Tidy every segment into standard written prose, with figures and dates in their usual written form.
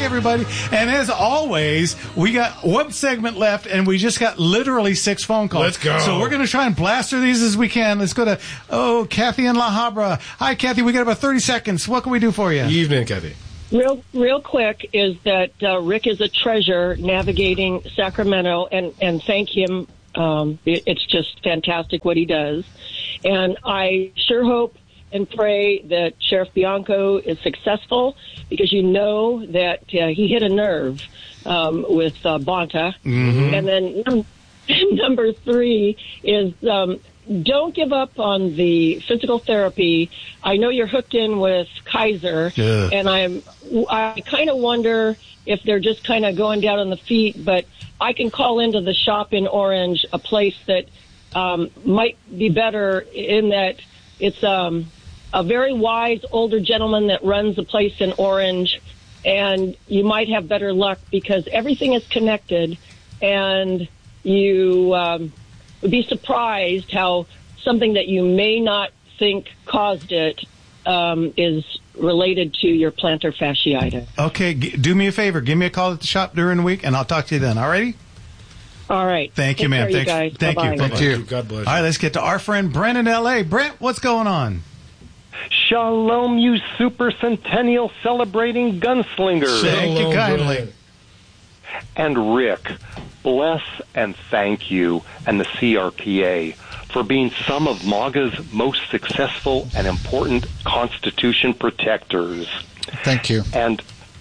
everybody. And as always, we got one segment left, and we just got literally 6 phone calls. Let's go. So we're going to try and blast through these as we can. Let's go to, Kathy in La Habra. Hi, Kathy. We got about 30 seconds. What can we do for you? Evening, Kathy. Real quick is that Rick is a treasure navigating Sacramento, and thank him. It's just fantastic what he does. And I sure hope and pray that Sheriff Bianco is successful, because you know that he hit a nerve with Bonta. Mm-hmm. And then number 3 is don't give up on the physical therapy. I know you're hooked in with Kaiser, and I kind of wonder if they're just kind of going down on the feet, but I can call into the shop in Orange, a place that might be better in that it's a very wise older gentleman that runs a place in Orange, and you might have better luck because everything is connected, and you would be surprised how something that you may not think caused it is related to your plantar fasciitis. Okay, do me a favor. Give me a call at the shop during the week, and I'll talk to you then. All righty? All right. Thank you, ma'am. Thank you. Thank you. God bless you. All right, let's get to our friend Brent in L.A. Brent, what's going on? Shalom, you super centennial celebrating gunslinger. Thank you kindly. Brent. And Rick, bless and thank you and the CRPA for being some of MAGA's most successful and important Constitution protectors. Thank you. And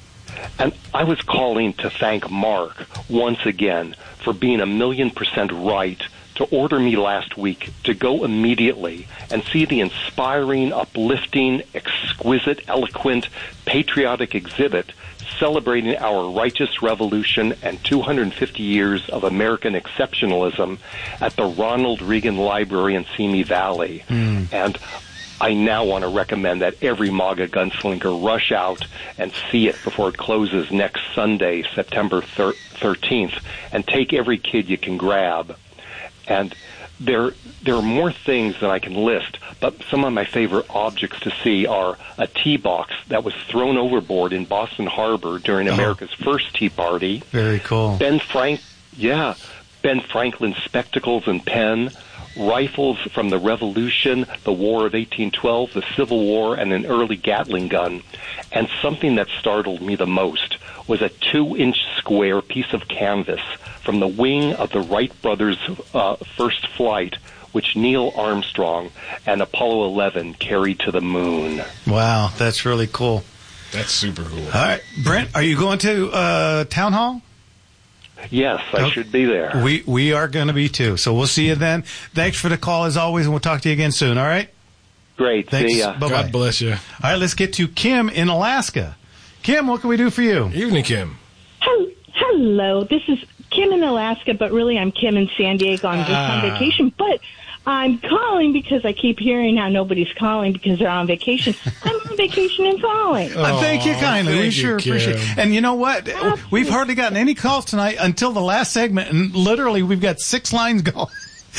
I was calling to thank Mark once again for being 1,000,000% right to order me last week to go immediately and see the inspiring, uplifting, exquisite, eloquent, patriotic exhibit celebrating our righteous revolution and 250 years of American exceptionalism at the Ronald Reagan Library in Simi Valley. And I now want to recommend that every MAGA gunslinger rush out and see it before it closes next Sunday, September 13th, and take every kid you can grab. And there are more things than I can list, but some of my favorite objects to see are a tea box that was thrown overboard in Boston Harbor during America's first Tea Party. Very cool. Ben Franklin's spectacles and pen, rifles from the Revolution, the War of 1812, the Civil War, and an early Gatling gun. And something that startled me the most was a 2-inch square piece of canvas from the wing of the Wright brothers' first flight, which Neil Armstrong and Apollo 11 carried to the moon. Wow, that's really cool. That's super cool. All right, Brent, are you going to Town Hall? Yes, I should be there. We are going to be too. So we'll see you then. Thanks for the call as always, and we'll talk to you again soon. All right? Great. Thanks. See ya. Bye-bye. God bless you. All right, let's get to Kim in Alaska. Kim, what can we do for you? Evening, Kim. Hello, this is Kim in Alaska, but really I'm Kim in San Diego. I'm just on vacation, but I'm calling because I keep hearing how nobody's calling because they're on vacation. I'm on vacation and calling. Thank you kindly. We sure Kim. appreciate it. And you know what? Absolutely. We've hardly gotten any calls tonight until the last segment, and literally we've got 6 lines going.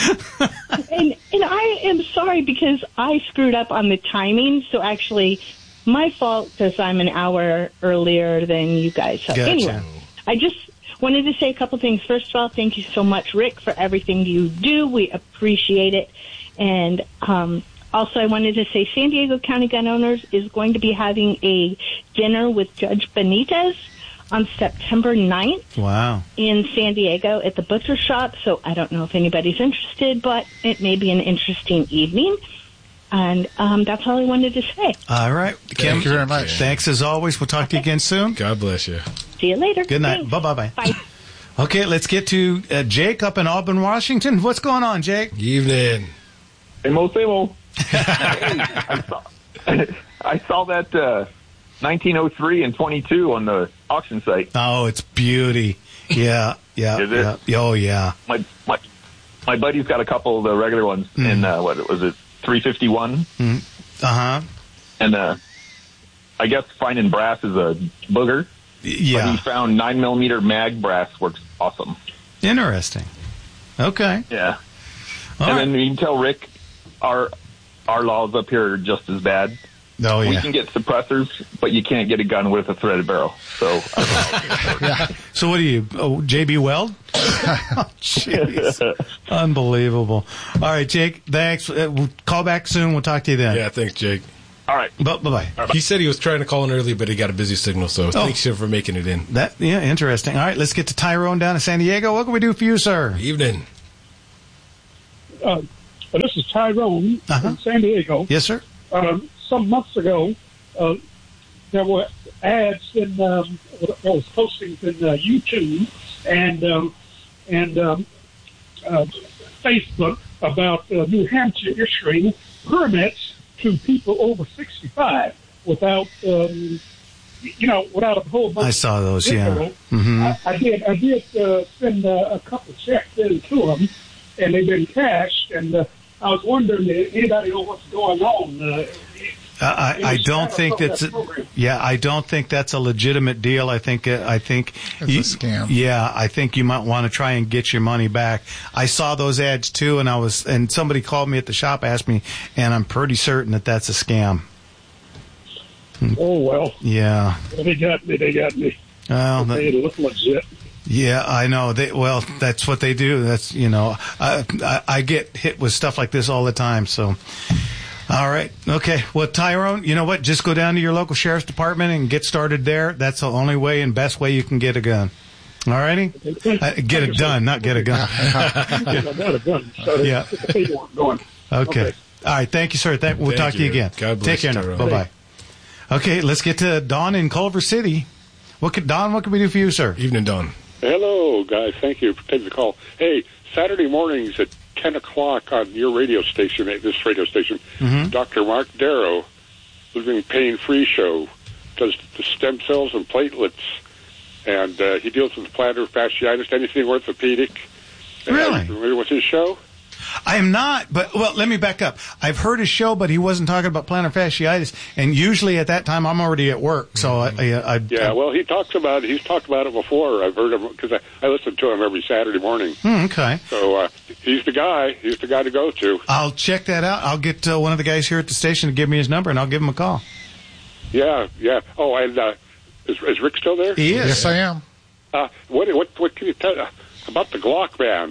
And I am sorry because I screwed up on the timing, so actually my fault because I'm an hour earlier than you guys. So Gotcha. Anyway, I just wanted to say a couple things. First of all, thank you so much, Rick, for everything you do. We appreciate it. And also I wanted to say San Diego County Gun Owners is going to be having a dinner with Judge Benitez on September 9th. Wow. In San Diego at the Butcher Shop. So I don't know if anybody's interested, but it may be an interesting evening. And that's all I wanted to say. All right. Kim, Thank you very much. Thanks as always. We'll talk to you again soon. God bless you. See you later. Good night. Thanks. Bye-bye. Bye. Okay, let's get to Jake up in Auburn, Washington. What's going on, Jake? Evening. Same old. I saw that 1903 and 22 on the auction site. Oh, it's beauty. Yeah. Is it? Yeah. Oh, yeah. My buddy's got a couple of the regular ones in, what was it, 351? Uh-huh. And I guess finding brass is a booger. Yeah. But he found 9mm mag brass works awesome. Interesting. Okay. Yeah. All and right. then you can tell Rick, our laws up here are just as bad. Oh, We yeah. can get suppressors, but you can't get a gun with a threaded barrel. So, So what are you, J.B. Weld? Oh, jeez. Unbelievable. All right, Jake, thanks. We'll call back soon. We'll talk to you then. Yeah, thanks, Jake. all right. Bye-bye. He said he was trying to call in early, but he got a busy signal, so thanks for making it in. Yeah, interesting. All right, let's get to Tyrone down in San Diego. What can we do for you, sir? Evening. This is Tyrone from San Diego. Yes, sir. Some months ago, there were ads in there was postings in YouTube and Facebook about New Hampshire issuing permits to people over 65 without without a whole bunch. I saw those. Yeah. I did send a couple checks in to them, and they've been cashed. And I was wondering if anybody know what's going on. I don't think that's I don't think that's a legitimate deal. I think it's a scam. Yeah, I think you might want to try and get your money back. I saw those ads too, and somebody called me at the shop, asked me, and I'm pretty certain that that's a scam. Oh well. Yeah. Well, they got me. Well, they look legit. Yeah, I know. That's what they do. That's I get hit with stuff like this all the time. So. All right. Okay. Well, Tyrone, you know what? Just go down to your local sheriff's department and get started there. That's the only way and best way you can get a gun. All righty? Get it done, not get a gun. I got a gun. So Yeah. get the paperwork going. Okay. All right. Thank you, sir. We'll talk to you again. God bless Take care you, now. Tyrone. Bye-bye. Okay. Let's get to Don in Culver City. Don, what can we do for you, sir? Evening, Don. Hello, guys. Thank you for taking the call. Hey, Saturday mornings at 10 o'clock on your radio station, this radio station, Dr. Mark Darrow, Living Pain-Free Show, does the stem cells and platelets, and he deals with plantar fasciitis, anything orthopedic. Really? Are you familiar with his show? I am not, but, well, let me back up. I've heard his show, but he wasn't talking about plantar fasciitis, and usually at that time I'm already at work, so well, he's talked about it before. I've heard him, because I listen to him every Saturday morning. Okay. So he's the guy to go to. I'll check that out. I'll get one of the guys here at the station to give me his number, and I'll give him a call. Yeah. Oh, and is Rick still there? He is. Yes, I am. What can you tell about the Glock ban?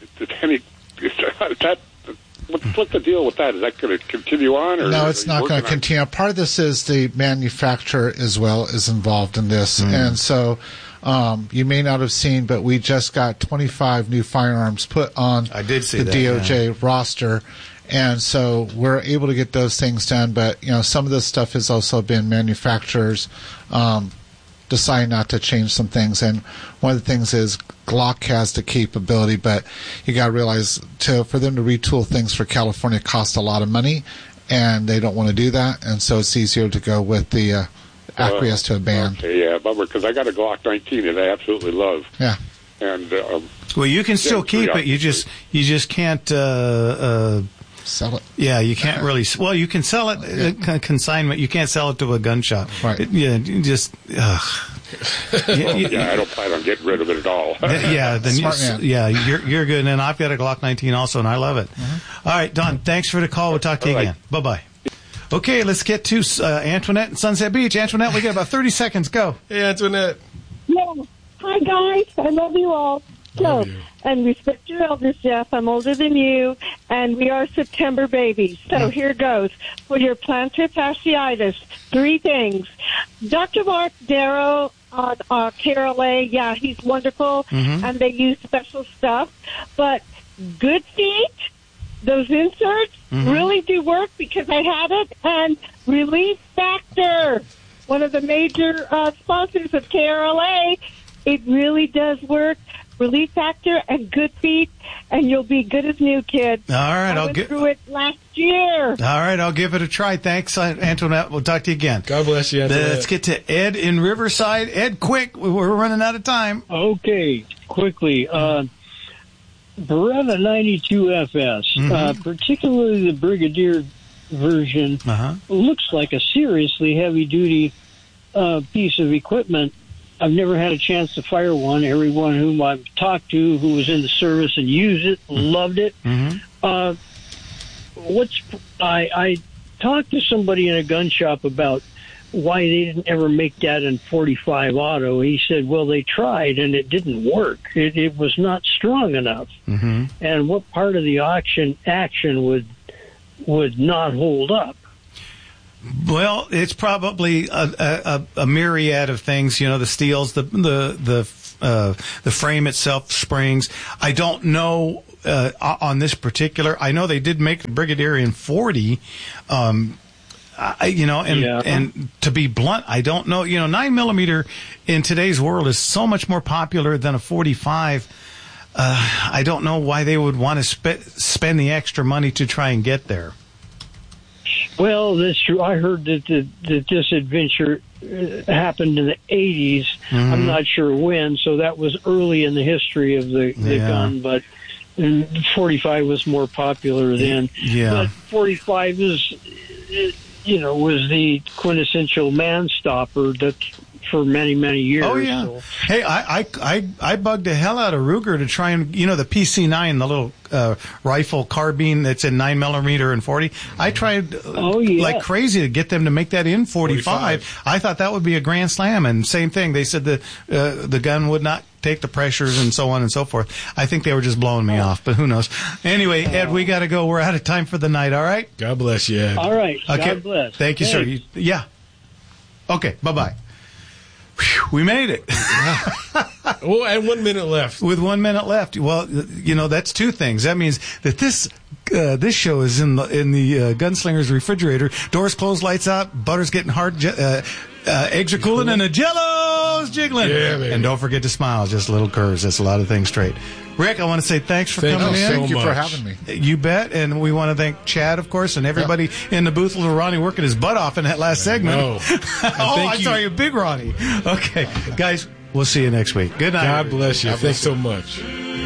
What's the deal with that? Is that going to continue on? Or No, it's not going to continue. Part of this is the manufacturer as well is involved in this. And so you may not have seen, but we just got 25 new firearms put on I did see the that, DOJ roster. And so we're able to get those things done. But, some of this stuff has also been manufacturers decide not to change some things. And one of the things is Glock has the capability, but you got to realize for them to retool things for California costs a lot of money, and they don't want to do that. And so it's easier to go with the acquiesce to a ban. Okay, yeah, bummer, because I got a Glock 19 that I absolutely love. Yeah. And well, you can still keep it. You just can't sell it. Yeah, you can't really. Well, you can sell it consignment. You can't sell it to a gun shop. Right. I don't plan on getting rid of it at all. Smart man. You're good. And I've got a Glock 19 also, and I love it. All right, Don, thanks for the call. We'll talk to you again. Bye-bye. Okay, let's get to Antoinette in Sunset Beach. Antoinette, we got about 30 seconds. Go. Hey, Antoinette. Yeah. Hi, guys. I love you all. So, and respect your elders, Jeff. I'm older than you, and we are September babies. So here goes. For your plantar fasciitis, 3 things. Dr. Mark Darrow on KRLA, yeah, he's wonderful, and they use special stuff. But Good Feet, those inserts really do work because I had it. And Relief Factor, one of the major sponsors of KRLA, it really does work. Relief Factor and Good Feet, and you'll be good as new, kid. All right, I went through it last year. All right, I'll give it a try. Thanks, Antoinette. We'll talk to you again. God bless you, Antoinette. Let's get to Ed in Riverside. Ed, quick. We're running out of time. Okay, quickly. Beretta 92FS, particularly the Brigadier version, looks like a seriously heavy-duty piece of equipment. I've never had a chance to fire one. Everyone whom I've talked to who was in the service and used it loved it. I talked to somebody in a gun shop about why they didn't ever make that in .45 auto. He said, well, they tried and it didn't work. It was not strong enough. Mm-hmm. And what part of the action would not hold up? Well, it's probably a myriad of things. You know, the steels, the frame itself, springs. I don't know on this particular. I know they did make the Brigadier in 40. And to be blunt, I don't know. 9mm in today's world is so much more popular than a .45. I don't know why they would want to spend the extra money to try and get there. Well, that's true. I heard that this adventure happened in the 80s. Mm-hmm. I'm not sure when, so that was early in the history of the gun, but .45 was more popular then. Yeah. But .45 is, was the quintessential man stopper that for many, many years. Oh, yeah. So. Hey, I bugged the hell out of Ruger to try and, the PC-9, the little rifle carbine that's in 9mm and 40. I tried like crazy to get them to make that in 45. I thought that would be a grand slam, and same thing. They said the gun would not take the pressures and so on and so forth. I think they were just blowing me off, but who knows. Anyway, Ed, we got to go. We're out of time for the night, all right? God bless you, Ed. All right. Okay. God bless. Thank you, sir. Yeah. Okay, bye-bye. Whew, we made it. Well, and 1 minute left. With 1 minute left. Well, that's two things. That means that this show is in the Gunslinger's refrigerator. Doors closed, lights out, butter's getting hard, eggs are cooling, and the Jell-O's jiggling. Yeah, baby. And don't forget to smile. Just little curves. That's a lot of things straight. Rick, I want to say thanks for coming in. Thank you for having me. You bet. And we want to thank Chad, of course, and everybody in the booth with Ronnie working his butt off in that last segment. Sorry, Big Ronnie. Okay, guys, we'll see you next week. Good night. God bless you. Thanks so much.